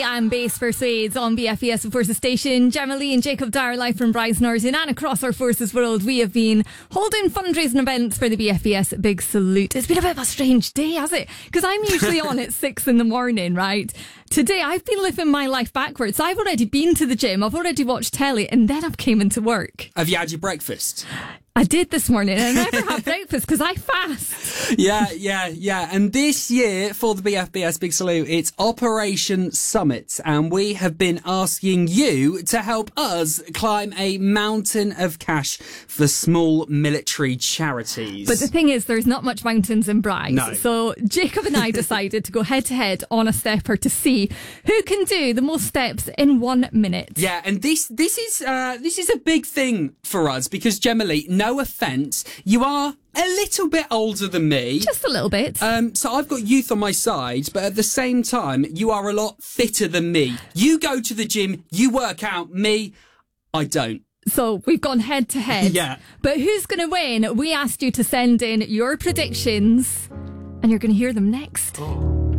and Base Persuades on BFES Forces Station. Gemma Lee and Jacob Dyer live from Bryce-Norton and across our Forces world. We have been holding fundraising events for the BFES Big Salute. It's been a bit of a strange day, has it? Because I'm usually on at 6 in the morning, right? Today, I've been living my life backwards. I've already been to the gym, I've already watched telly, and then I've came into work. Have you had your breakfast? I did this morning, and I never have breakfast because I fast. Yeah. And this year for the BFBS Big Salute, it's Operation Summit, and we have been asking you to help us climb a mountain of cash for small military charities. But the thing is, there's not much mountains in Bryce. No. So Jacob and I decided to go head to head on a stepper to see who can do the most steps in 1 minute. Yeah, and this is a big thing for us because, Gemma Lee, no offence, you are a little bit older than me. Just a little bit. So I've got youth on my side, but at the same time, you are a lot fitter than me. You go to the gym, you work out. Me, I don't. So we've gone head to head. Yeah. But who's going to win? We asked you to send in your predictions, and you're going to hear them next.